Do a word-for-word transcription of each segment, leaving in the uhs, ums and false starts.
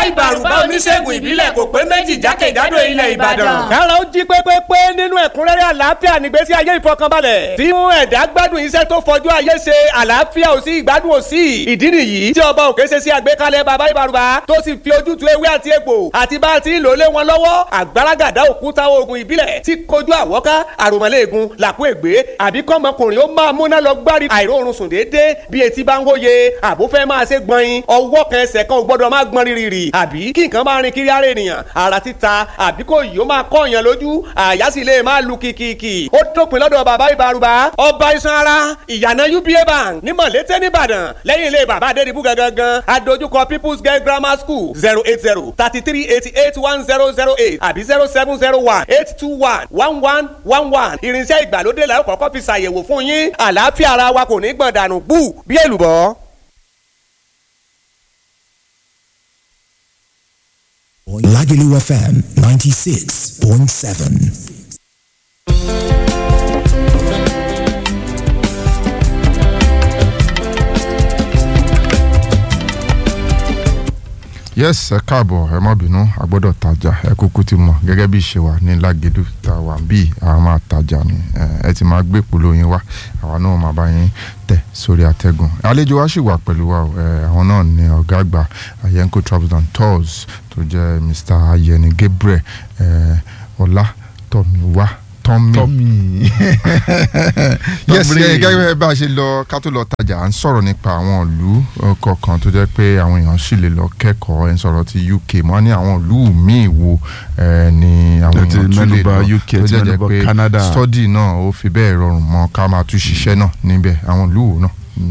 ìbàrùbá oníṣègùn ìbílẹ̀ kò pé méjì jákèjádò ilẹ̀ Ìbàdàn. kára ó jí pépépé nínú ẹ̀kúnrẹ́rẹ́ àlàáfíà nígbésí ayé ìfọkànbalẹ̀ tí mú ẹ̀dá gbádùn iṣẹ́ tó fọjú ayé ṣe àlàáfíà ò sí ìgbádùn ò sí ìdí nìyí tí ọba òkè ṣe sí àgbékalẹ̀ bàbá ìbàrùbá tó sì fi ojútùú ewé àti egbò àti bá a ti ń lò lé wọn lọ́wọ́ àgbàràgàdá òkúta oògùn ìbílẹ̀ tí kojú àwọ́ká àròmọ́lẹ́ẹ̀gùn làkú ègbé àbí kọ́mọkùnrin ó máa múná lọ gbárí àìróorun sùn déédéé bí etí bá ń hóye àbó fẹ́ máa ṣe gbọ̀nyin ọwọ́ kan ẹsẹ̀ kan ò gbọ́dọ̀ máa gbọ́n rírì àbí kí nǹkan máa rin kiri ara ènìyàn ara títa àbí kò yìí ó máa kọ́ èèyàn lójú àyà sì lè máa lu kìkìkì ó dópin lọ́dọ̀ bàbá ìbàrùbá ọba iṣan ara ìyànà U B A bank ní mọ̀lété nìbàdàn lẹ́yìn ilé bàbá adédìbú gangan adójúkọ people's girl grammar school zero eight zero thirty three eighty eight one zero zero eight àbí zero seven zero one eight two one one one one one irinṣẹ́ ìgbàlódé la ó kọ́kọ́ fi ṣàyẹ̀wò fún yín àlàáfíà ara wa kò ní gbọ̀n dànù bú bí èlùbọ́. Lagelu F M ninety-six point seven. yes ẹ káàbọ̀ ẹ má bínú a gbọ́dọ̀ tajà ẹ kúkú ti mọ̀ gẹ́gẹ́ bí ìṣe wa ní Lágẹ̀dú tá a wà bí a máa tajà ni ẹ ti máa gbé polo yín wá àwa náà máa bá yín tẹ̀ sórí àtẹ̀gùn àlejò wa sì wà pẹ̀lú wa àwọn náà ní ọ̀gá àgbà Ayenko Travels and Tours tó jẹ́ Mister Ayeni Gabriel Ọlátọ́míwá Tommy. yes gẹ́gẹ́ bá a ṣe lọ ká tó lọ tajà à ń sọ̀rọ̀ nípa àwọn ìlú kọ̀ọ̀kan tó jẹ́ pé àwọn èèyàn sì lè lọ kẹ́kọ̀ọ́ ẹ̀ ń sọ̀rọ̀ ti U K mọ́ ní àwọn ìlú míì wo ni àwọn èèyàn tún lè lọ tó jẹ́ jẹ́ pé study náà ó fi bẹ́ẹ̀ rọrùn mọ́ ká máa tún ṣiṣẹ́ náà níbẹ̀ àwọn ìlú wo náà.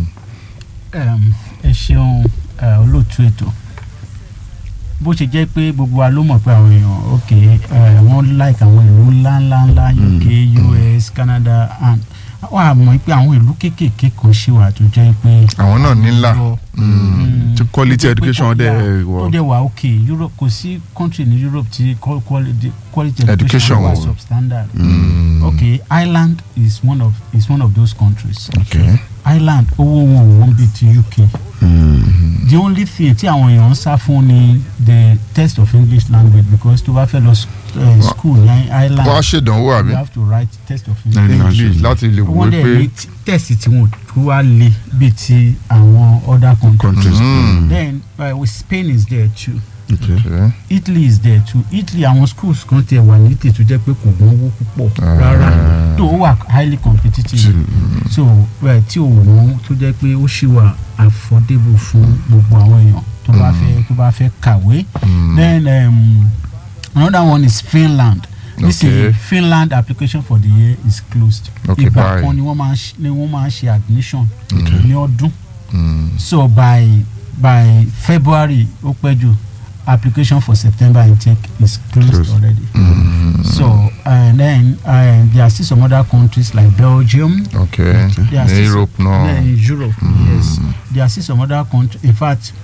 ẹ ṣeun olóòtú ètò bó ṣe jẹ́ pé gbogbo wa ló mọ̀ pé àwọn èèyàn ok wọ́n like àwọn ìlú ńláńláńlá U K U S Canada and wọ́n á mọ̀ pé àwọn ìlú kéékèèké kan ṣì wà tó jẹ́ pé àwọn náà nílà tí quality education dẹ̀ wọ tó dẹ̀ wà ok Europe kò sí country ní Europe tí quality quality education wà substandard ok Ireland is one of is one of those countries. Okay. Ireland owó wọn wọ́n bí ti U K. Mm-hmm. The only thing tí àwọn èèyàn ń sá fún ni the test of English language because tó bá fẹ́ lọ uh, school ní Ireland wọ́n á ṣèdánwò àbí you have to write test of English, English láti lè wò pé wọ́n dẹ̀ test tí wọ́n tó wá lé bí ti àwọn other countries. Mm. Then uh, with Spain is there too. Okay. Okay. Italy is there too. Italy àwọn schools kan tẹ wà ní Italy tó jẹ́ pé kò gbọ́nwó púpọ̀ rárá tó wà highly competitive so tí ò wọ́n tó jẹ́ pé ó ṣì wà affordable fún gbogbo àwọn èèyàn tó bá fẹ́ tó bá fẹ́ kàwé. Then um, another one is Finland. This okay. is Finland application for the year is closed. Okay, ìgbà kan ni wọ́n máa ni wọ́n máa ṣe admission ní ọdún. So by by February ó pẹ́ jù application for September intake is closed, closed. already. Mm. So and then uh, there are still some other countries like Belgium. Okay. In Europe, some, no. In Europe, mm. yes. There are still some other countries. In fact,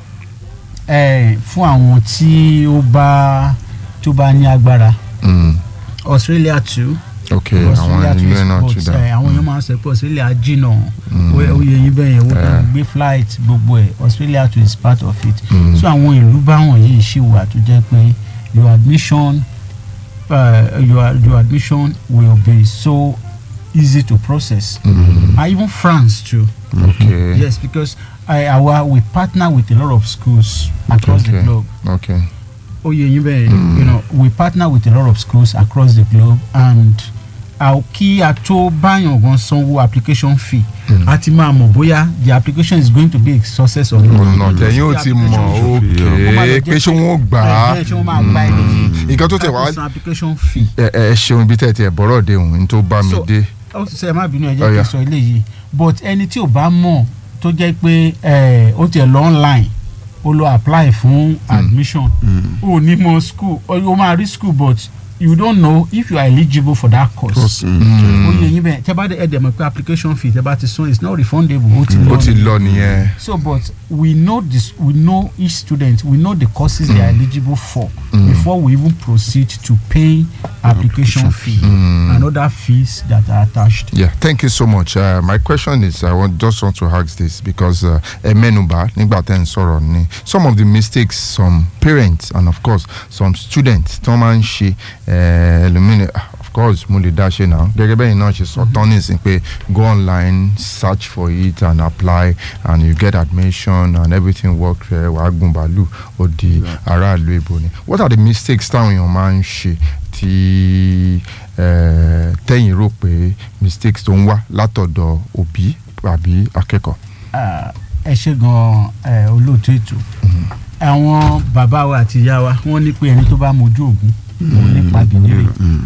fún àwọn tí ó bá tó bá ní agbára. Australia too. Okay. Australia too is sports. Àwọn èèyàn máa ń sọ pé Australia jìnnà. Oyè yín bẹ́ẹ̀ yẹn wọ́n gbé flight gbogbo ẹ̀ Australia too is part of it. Mm. So àwọn ìlú báwọn yìí ṣì wà tó jẹ́ pé your admission uh, your your admission will be so easy to process. Mm. And even France too. Okay. Yes, because I, our, we partner with a lot of schools across okay. the globe. Okay. Oyè yín bẹ́ẹ̀ you know we partner with a lot of schools across the globe and kí a tó báyàn gan sanwó application fee àti máa mọ̀ bóyá the application is going to be a success or not. ọ̀nà tẹ̀yìn ó ti mọ̀ ókè pé ṣé wọ́n gbà á ṣé wọ́n máa gba ẹni nǹkan tó tẹ̀ wá application fee. ẹ ẹ ṣeun ibi tẹ̀ tẹ̀ bọ́rọ̀ dé òun tó bá mi dé. ó ti sẹ́ ẹ má bínú ẹ jẹ́ kí n sọ eléyìí but ẹni tí ò bá mọ̀ tó jẹ́ pé ó tiẹ̀ lọ online ó lọ apply fún admission ó ní mọ̀ school ó máa rí school but you don't know if you are eligible for that course. Oye yin bẹ tẹ́ bá dé ẹdẹ mọ̀ pé application fee tẹ́ bá ti san is not refundable. Ó ti lọ nìyẹn. So but we know this we know each student we know the courses mm. they are eligible for mm. before we even proceed to pay application fee mm. and other fees that are attached. Yeah, thank you so much. Uh, my question is, I want, just want to ask this because uh, Emenuba, some of the mistakes some parents and of course some students, Tom and she, of course, Muli Dashe now, Gegebe now she's autonomous, go online, search for it and apply, and you get admission and everything works. What are the mistakes down your mind? She ti tẹ́yìn rò pé mistakes tó ń wá látọ̀dọ̀ òbí àbí akẹ́kọ̀ọ́. ẹ ṣe gan-an olóòtú ètò àwọn bàbá wa àti ìyá wa wọ́n ní pé ẹni tó bá mojú ògún òun ní pàbílẹ̀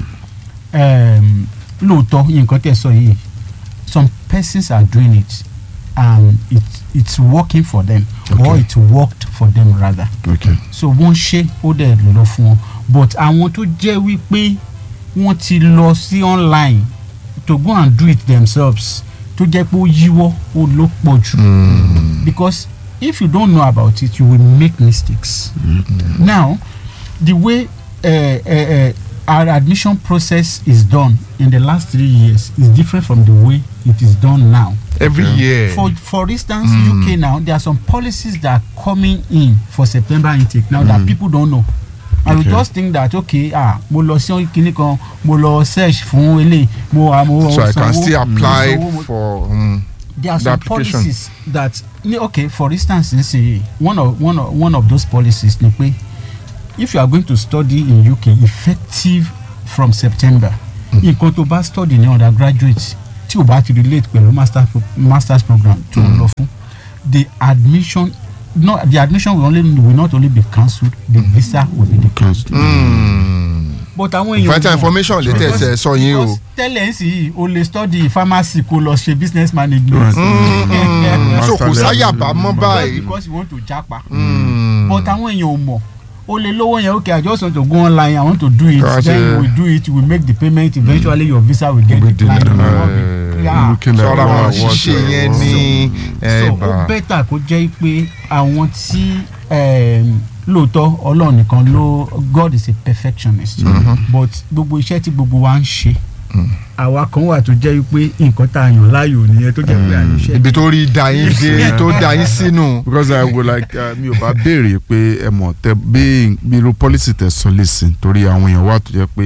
lóòótọ́ nǹkan tẹ̀ sọ yìí some persons are doing it and it, it's working for them okay. or it worked for them rather okay. so wọ́n ṣe ó dẹ̀ lọ fún wọn but àwọn tó jẹ́ wípé wọ́n ti lọ sí online to go and do it themselves tó jẹ́ pé ó yíwọ́ ó ló pọ̀ jù because if you don't know about it you will make mistakes mm-hmm. now the way uh, uh, uh, our admission process is done in the last three years is different from the way it is done now. Every okay. year. For for instance, mm. U K now, there are some policies that are coming in for September intake now mm. that people don't know. And okay. we just think that, okay, ah, mo lọ sí kíní kan, mo lọ search fún ele, mo mo so I can still apply so, for um, there are the some policies that, okay, for instance, one of one of one of those policies, if you are going to study in U K effective from September, in mm. to bá study in undergraduate, tí o bá ti relate pẹ̀lú master master's program to mm. lọ fún, the admission no the admission will only will not only be cancelled, the visa will be cancelled. Mm. But àwọn èèyàn vital information latest sọ yín o. tẹ́lẹ̀ ń sì o lè study pharmacy kó lọ ṣe business management. so kò sáyà bá mọ́ báyìí. because you want to japa. Mm. but àwọn èèyàn ò mọ̀ o lè lówó yẹn okay I just want to go online I want to do it That's then you will do it you will make the payment eventually mm. your visa will get declined. sọ̀rọ̀ àwọn ṣíṣe yẹn ní so ó better kó jẹ́ pé àwọn tí lóòótọ́ Ọlọ́run nìkan ló God is a perfectionist mm-hmm. but gbogbo iṣẹ́ tí gbogbo wa ń ṣe àwa kan wà tó jẹ́ pé nǹkan tá a yàn láàyò nìyẹn tó jẹ́ pé àyùṣe. ibi tó rí da yín dé tó da yín sínú. because I would like mi ò bá béèrè pé ẹ mọ̀ tẹ bí bí irú policy tẹ sọ lẹ́sìn torí àwọn èèyàn wà tó jẹ́ pé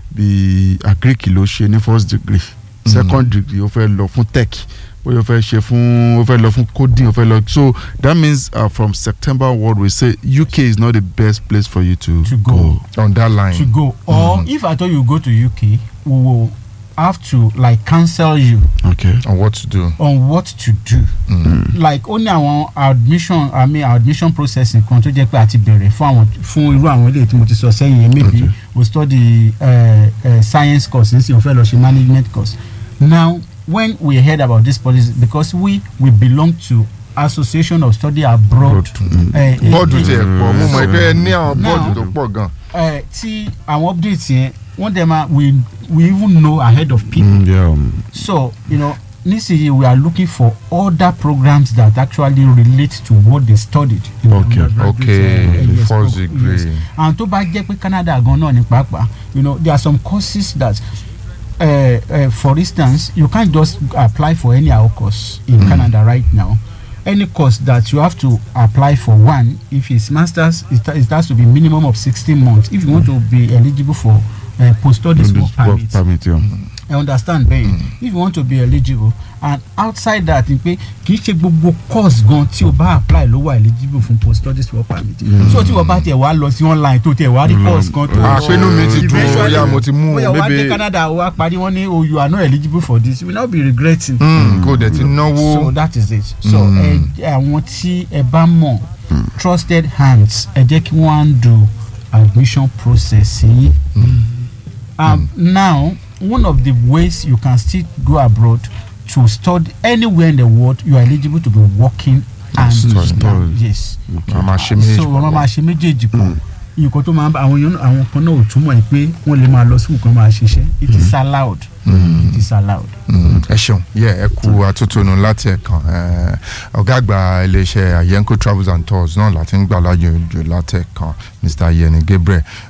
bí agric ló ṣe ní first degree second degree ó fẹ́ lọ fún tech ó fẹ́ ṣe fún ó fẹ́ lọ fún coding ó fẹ́ lọ so that means uh, from September onward we say U K is not the best place for you to, to go, go on that line to go or mm-hmm. if I tell you go to U K we will have to like counsel you okay on what to do on what to do mm. like only our admission I mean our admission processing kan tó jẹ́ pé àti bẹ̀rẹ̀ fún àwọn fún irú àwọn eléyìí tí mo ti sọ sẹ́yìn yẹn maybe okay. we study uh, uh, science course nísìnyí o fẹ́ lọ ṣe management course now when we heard about this policy because we we belong to Association of Study Abroad. bọ́ọ̀dù tiẹ̀ pọ̀ mo mọ̀ pé ní àwọn bọ́ọ̀dù tó pọ̀ gan. tí àwọn updates yẹn wọ́n dẹ̀ máa we we even know ahead of people. Mm, yeah. so you know nísìnyí we are looking for other programs that actually relate to what they studied. In okay okay uh, yes, first degree. Yes. and tó bá jẹ́ pé Canada gan náà ní pàápàá you know there are some courses that. Uh, uh, for instance, you can't just apply for any our course in mm. Canada right now. Any course that you have to apply for one, if it's masters, it, it has to be minimum of sixteen months. If you want to be eligible for uh, post-studies work permit, permit yeah. I understand, Ben. Mm. If you want to be eligible, and outside that, kì í ṣe gbogbo course gan tí o bá apply ló wà eligible fún post-studies work permit. Mm. So tí o bá tiẹ̀ wá lọ sí online tó tiẹ̀ wá rí course kan tó. àpinnu mi ti dùn bóyá mo ti mú o bóyá wá dé Canada wá parí wọ́n ní oh you are not eligible for this you will not be regretting. kò dẹ̀ ti náwó. so that is it. so àwọn tí ẹ bá mọ̀ trusted hands ẹ jẹ́ kí wọ́n handle admission process yìí. Um, mm. Now, one of the ways you can still go abroad to study anywhere in the world, you are eligible to be working and study. Yes. Okay. So, mama ṣe méjèèjì pọ̀. Nǹkan tó máa ń bá àwọn èèyàn àwọn kan náà ò túmọ̀ ẹ̀ pé wọ́n lè máa lọ sí nǹkan máa ṣiṣẹ́. It is allowed. Mm. It is allowed. Ẹ ṣeun, yẹ ẹ kú àtúntònú láti ẹ̀kan. Ọ̀gá àgbà iléeṣẹ́ Ayenko Travels and Tours náà láti ń gbà lájọ ìjọ láti ẹ̀kan, Mister Yeni Gabriel.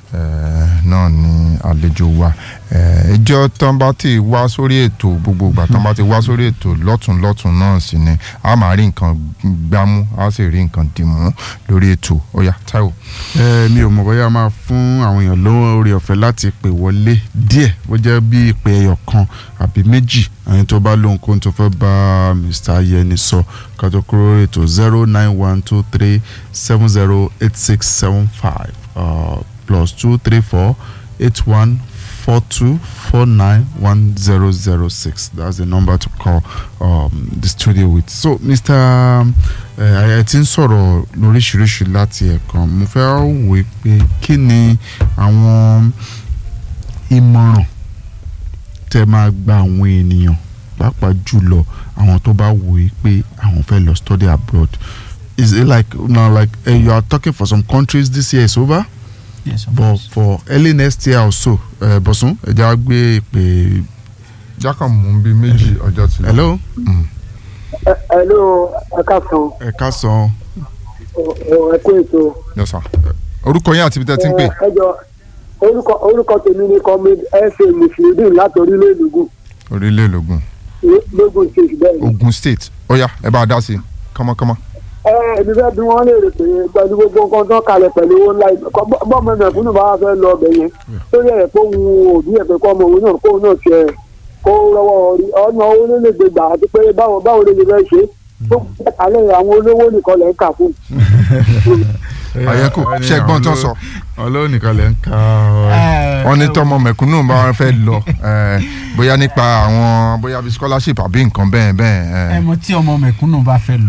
náà ni àlejò wa ìjọ tán bá ti wá sórí ètò gbogbo ìgbà tán bá ti wá sórí ètò lọ́tún lọ́tún náà sì ni a máa rí nǹkan gbámú a sì rí nǹkan dìmú lórí ètò ó yá Táíwò. mi ò mọ̀ bóyá máa fún àwọn èèyàn lórí ọ̀fẹ́ láti pè wọlé díẹ̀ bó jẹ́ bí ìpè ẹyọ kan àbí méjì ẹni tó bá lóhun kó tó fẹ́ bá Mr. Ayẹni sọ ká tó kúrò ètò zero nine one two three seven zero eight six seven five plus two three four eight one four two four nine one zero zero six. That's the number to call um, the studio with. So, Mister Ayẹni ti ń sọ̀rọ̀ lóríṣiríṣi láti ẹ̀kan. Mo fẹ́ wò pé kí ni àwọn ìmọ̀ràn tẹ́ máa gba àwọn ènìyàn pàápàá jùlọ àwọn tó bá wò pé àwọn fẹ́ lọ study abroad. Is it like now like uh, you are talking for some countries this year is over? Yes, of but course. for early next year or so, uh, Bosun, ẹ jẹ́ á gbé ìpè. jákàn mú bí méjì ọjọ́ ti lọ. Hello. Mm. Hello, ẹ káàsán. ẹ káàsán. ẹ kú ètò. Yes sir. orúkọ yín àti ibi tẹ́ ti ń pè. ẹ jọ orúkọ orúkọ tèmi ni comrade ẹsẹ mùsùlùmí láti orílẹ̀ lógún. orílẹ̀ lógún. lógún state bẹ́ẹ̀ ni. Ogun State ó yá ẹ bá a dá sí i kọ́mọ́kọ́mọ́. ẹ ẹbí fẹ́ bí wọ́n lè rè pé pẹ̀lú gbogbo nǹkan tó kalẹ̀ pẹ̀lú owó ńlá bọ́ọ̀mù ẹ̀mẹ̀ fún ìbára fẹ́ lọ ọbẹ̀ yẹn tó yẹ kó wu òbí ẹ̀ pé kọ́ ọmọ òun náà kó náà tiẹ̀ kó rọwọ́ ọ̀nà owó ló lè gbé gbà àti pé báwo báwo lè lè fẹ́ ṣe tó kálẹ̀ àwọn olówó nìkan lẹ́ ń kà fún. Àyẹ̀kù ṣẹ́gbọ́n tó sọ. olówó nìkan lẹ́ ń ka. wọ́n ní tọmọ mẹ̀kúnnù bá fẹ́ lọ bóyá nípa àwọn bóyá bí scholarship àbí nǹkan bẹ́ẹ̀ bẹ́ẹ̀. ẹ mọ̀ tí ọmọ mẹ̀kúnnù bá fẹ́ lọ